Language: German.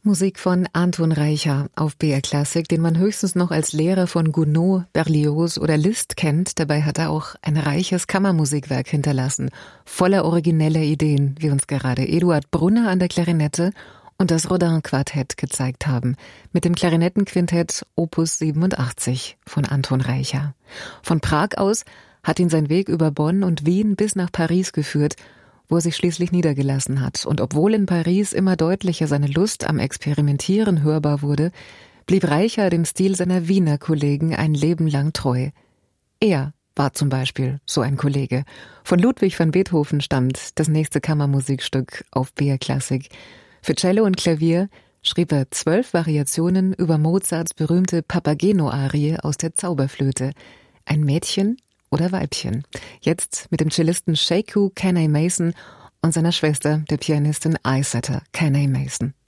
Musik von Anton Reicha auf BR Classic, den man höchstens noch als Lehrer von Gounod, Berlioz oder Liszt kennt. Dabei hat er auch ein reiches Kammermusikwerk hinterlassen, voller origineller Ideen, wie uns gerade Eduard Brunner an der Klarinette und das Rodin-Quartett gezeigt haben, mit dem Klarinettenquintett Opus 87 von Anton Reicha. Von Prag aus hat ihn sein Weg über Bonn und Wien bis nach Paris geführt, wo er sich schließlich niedergelassen hat. Und obwohl in Paris immer deutlicher seine Lust am Experimentieren hörbar wurde, blieb Reicha dem Stil seiner Wiener Kollegen ein Leben lang treu. Er war zum Beispiel so ein Kollege. Von Ludwig van Beethoven stammt das nächste Kammermusikstück auf BR Classic. Für Cello und Klavier schrieb er 12 Variationen über Mozarts berühmte Papageno-Arie aus der Zauberflöte. Ein Mädchen oder Weibchen. Jetzt mit dem Cellisten Sekou Kanay Mason und seiner Schwester, der Pianistin Isetter Kanay Mason.